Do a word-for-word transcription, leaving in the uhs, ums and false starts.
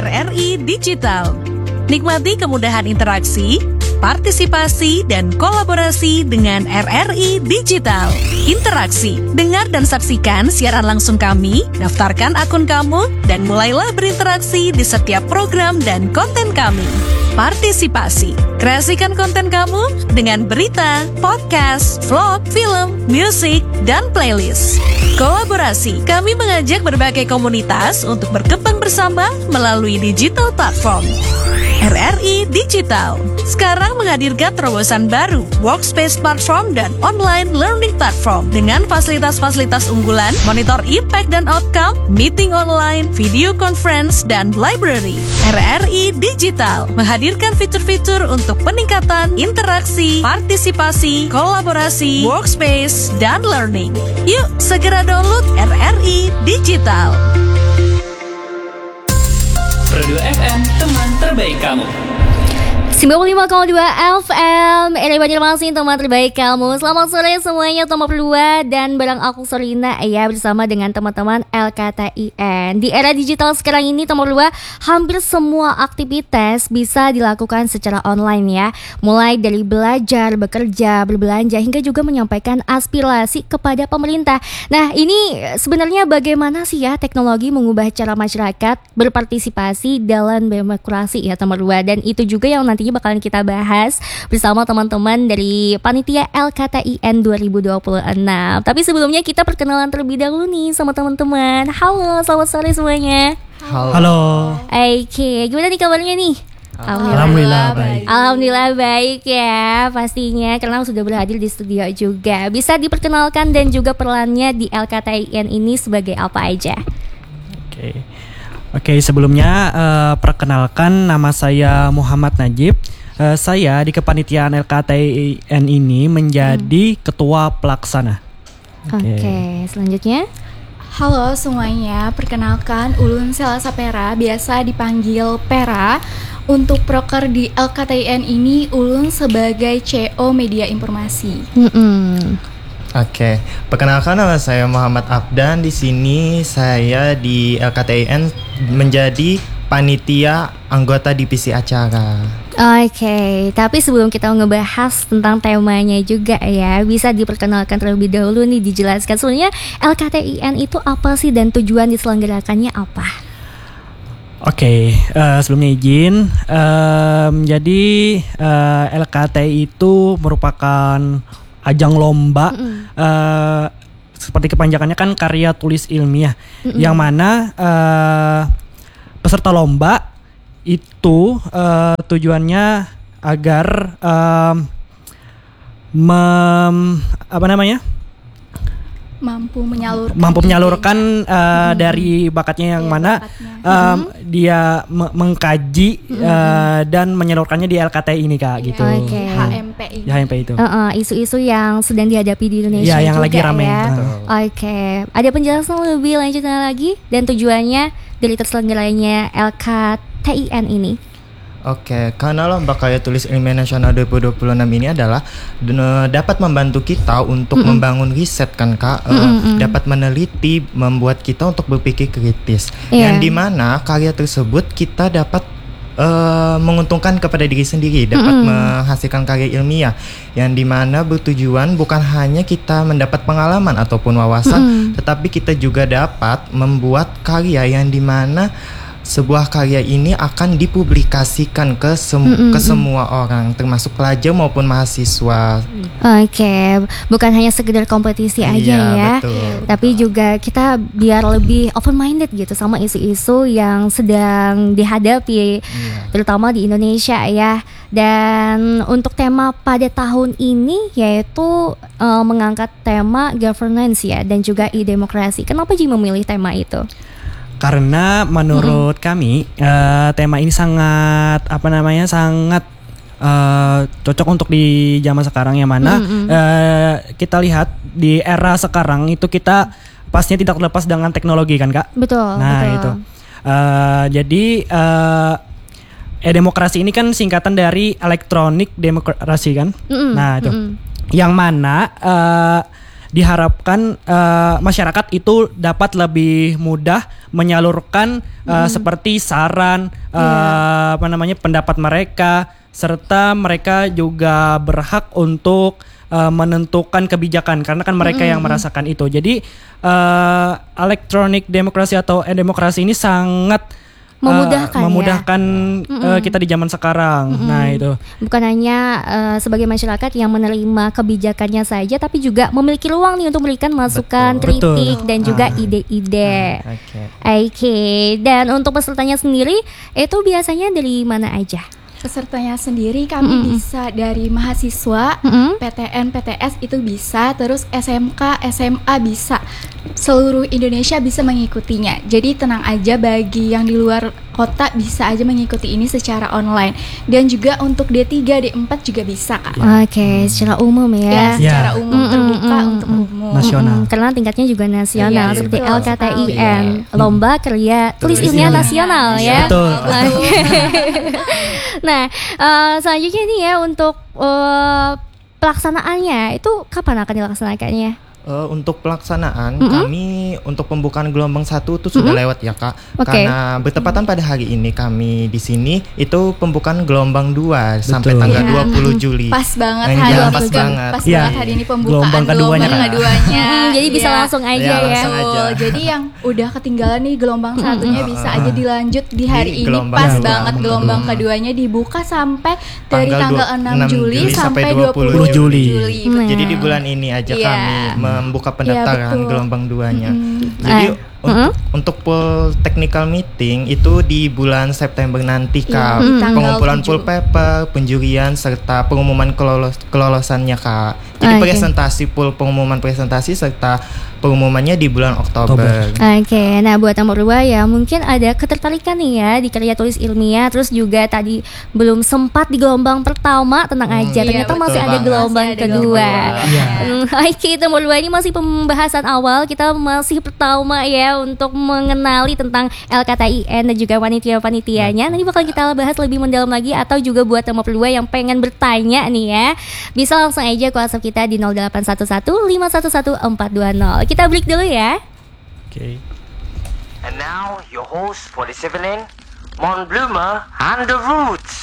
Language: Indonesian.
R R I Digital. Nikmati kemudahan interaksi, partisipasi, dan kolaborasi dengan R R I Digital. Interaksi, dengar dan saksikan siaran langsung kami, daftarkan akun kamu, dan mulailah berinteraksi di setiap program dan konten kami. Partisipasi, kreasikan konten kamu dengan berita, podcast, vlog, film, musik, dan playlist. Kolaborasi, kami mengajak berbagai komunitas untuk berkembang bersama melalui digital platform. R R I Digital sekarang menghadirkan terobosan baru, workspace platform dan online learning platform dengan fasilitas-fasilitas unggulan, monitor impact dan outcome, meeting online, video conference, dan library. R R I Digital menghadirkan fitur-fitur untuk peningkatan interaksi, partisipasi, kolaborasi, workspace, dan learning. Yuk, segera download R R I Digital. Produk F M, teman terbaik kamu. sembilan puluh lima koma dua F M, L A Banjarmasin, teman terbaik kamu. Selamat sore semuanya, teman berdua. Dan bareng aku Sorina ya, bersama dengan teman-teman L K T I N. Di era digital sekarang ini, teman berdua, hampir semua aktivitas bisa dilakukan secara online ya. Mulai dari belajar, bekerja, berbelanja, hingga juga menyampaikan aspirasi kepada pemerintah. Nah, ini sebenarnya bagaimana sih ya teknologi mengubah cara masyarakat berpartisipasi dalam demokrasi ya, teman berdua. Dan itu juga yang nantinya bakalan kita bahas bersama teman-teman dari Panitia L K T I N dua ribu dua puluh enam. Tapi sebelumnya kita perkenalan terlebih dahulu nih sama teman-teman. Halo, selamat sore semuanya. Halo. Halo. Oke, gimana nih kabarnya nih? Alhamdulillah baik. Alhamdulillah baik ya, pastinya karena sudah berhadir di studio juga. Bisa diperkenalkan dan juga perannya di L K T I N ini sebagai apa aja? Oke. Oke, sebelumnya uh, perkenalkan, nama saya Muhammad Najib. Uh, saya di kepanitiaan L K T I N ini menjadi hmm. ketua pelaksana. Oke, okay. Selanjutnya. Halo semuanya, perkenalkan Ulun Sela Sapera, biasa dipanggil Pera. Untuk proker di L K T I N ini, Ulun sebagai C O Media Informasi. Mm-mm. Oke, perkenalkan nama saya Muhammad Abdan. Di sini saya di L K T I N menjadi panitia anggota divisi acara. Oke, okay, tapi sebelum kita ngebahas tentang temanya juga ya, bisa diperkenalkan terlebih dahulu nih, dijelaskan sebenarnya L K T I N itu apa sih dan tujuan diselenggarakannya apa? Oke, okay, uh, sebelumnya izin, um, jadi uh, L K T I itu merupakan ajang lomba, uh, seperti kepanjangannya kan karya tulis ilmiah, Mm-mm. yang mana uh, peserta lomba itu uh, tujuannya agar um, mem, apa namanya mampu menyalurkan mampu menyalurkan uh, dari bakatnya yang ya, mana bakatnya. Um, Mm-hmm. dia me- mengkaji mm-hmm. uh, dan menyalurkannya di L K T I ini kak, ya, gitu. Okay. H M P ini. H M P itu. Uh-uh, isu-isu yang sedang dihadapi di Indonesia ya, yang juga lagi rame. ya. Betul. Oke, okay. Ada penjelasan lebih lanjutnya lagi dan tujuannya dari terselenggaranya L K T I N ini? Oke, karena lomba karya tulis ilmiah nasional dua ribu dua puluh enam ini adalah d- dapat membantu kita untuk Mm-mm. membangun riset kan kak, uh, dapat meneliti, membuat kita untuk berpikir kritis, yeah. yang dimana karya tersebut kita dapat uh, menguntungkan kepada diri sendiri, dapat Mm-mm. menghasilkan karya ilmiah, yang dimana bertujuan bukan hanya kita mendapat pengalaman ataupun wawasan, Mm-mm. tetapi kita juga dapat membuat karya yang dimana sebuah karya ini akan dipublikasikan ke, sem- mm-hmm. ke semua orang, termasuk pelajar maupun mahasiswa. Oke, okay. Bukan hanya sekedar kompetisi aja iya, ya, betul. tapi juga kita biar lebih open minded gitu sama isu-isu yang sedang dihadapi, iya. terutama di Indonesia ya. Dan untuk tema pada tahun ini yaitu uh, mengangkat tema governance ya dan juga e-demokrasi. Kenapa Ji memilih tema itu? Karena menurut mm-hmm. kami uh, tema ini sangat apa namanya sangat uh, cocok untuk di zaman sekarang, yang mana mm-hmm. uh, kita lihat di era sekarang itu kita pastinya tidak terlepas dengan teknologi kan kak. Betul. Nah betul. itu uh, jadi uh, e-demokrasi ini kan singkatan dari elektronik demokrasi kan. Mm-hmm. Nah itu mm-hmm. yang mana uh, diharapkan uh, masyarakat itu dapat lebih mudah menyalurkan uh, Hmm. seperti saran uh, Iya. apa namanya pendapat mereka, serta mereka juga berhak untuk uh, menentukan kebijakan karena kan mereka yang merasakan itu. Jadi uh, electronic demokrasi atau e-demokrasi ini sangat uh, Memudahkan ya. memudahkan uh, kita di zaman sekarang. Nah itu. Bukan hanya uh, sebagai masyarakat yang menerima kebijakannya saja, tapi juga memiliki ruang nih untuk memberikan masukan, Betul. kritik, Betul. dan juga Ah. ide-ide. Oke. Oke, dan untuk pesertanya sendiri itu biasanya dari mana aja? Pesertanya sendiri kami Mm-mm. bisa dari mahasiswa, Mm-mm. P T N, P T S itu bisa, terus S M K, S M A bisa. Seluruh Indonesia bisa mengikutinya. Jadi tenang aja, bagi yang di luar kota bisa aja mengikuti ini secara online. Dan juga untuk D tiga, D empat juga bisa, Kak. Oke, secara umum Ya, ya. secara Ya. umum Mm-mm, terbuka mm-mm, untuk mm-mm. umum. Nasional. Mm-mm, karena tingkatnya juga nasional Iya, seperti betul L K T I sekali. N, Lomba Karya Tulis Tulis Ilmiah Ilmiah. Nasional ya. Betul. Oke. Nah, eh, selanjutnya nih ya untuk eh, pelaksanaannya itu kapan akan dilaksanakannya? Eh, untuk pelaksanaan Mm-mm. kami untuk pembukaan gelombang satu itu sudah lewat ya Kak. Oke. Karena bertepatan pada hari ini kami di sini itu pembukaan gelombang dua sampai Betul. tanggal Iya. dua puluh Juli. Pas banget Eh, hari iya, ini pas kan. banget. Pas Iya. banget hari ini pembukaan Gelombang keduanya, gelombang Kak. keduanya. Mm, jadi bisa Iya. langsung aja Iya, ya. langsung aja. Betul. Jadi yang udah ketinggalan nih gelombang satunya bisa aja dilanjut di hari Di ini. gelombang Pas kedua. banget gelombang Hmm. keduanya dibuka sampai dari Tanggal tanggal dua- enam enam Juli Juli sampai sampai dua puluh dua puluh Juli. Juli. Nah. Jadi di bulan ini aja Iya. kami membuka Iya, pendaftaran betul. gelombang duanya. Mm-mm. Jadi Eh, untuk untuk pool technical meeting itu di bulan September nanti Kak. Iya, di tanggal Pengumpulan tujuh. pool paper, penjurian serta pengumuman kelolos kelolosannya Kak. Jadi Oke. presentasi pool pengumuman presentasi serta pengumumannya di bulan Oktober. Oke, nah buat nomor dua ya mungkin ada ketertarikan nih ya di karya tulis ilmiah, terus juga tadi belum sempat di gelombang pertama, tenang aja, Iya, ternyata betul masih ada banget. gelombang Masih ada kedua. gelombang kedua. Iya. Hmm, Oke, nomor dua ini masih pembahasan awal, kita masih pertama ya untuk mengenali tentang L K T I N dan juga panitia-panitianya. Nanti bakal kita bahas lebih mendalam lagi, atau juga buat nomor dua yang pengen bertanya nih ya, bisa langsung aja ke WhatsApp kita di nol delapan satu satu lima satu satu empat dua nol. Kita break dulu ya. Oke. And now, your host for this evening, Mon Bloomer and the Roots.